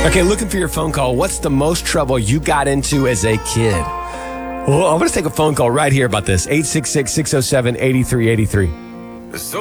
Okay, looking for your phone call. What's the most trouble you got into as a kid? Well, I'm going to take a phone call right here about this. 866-607-8383.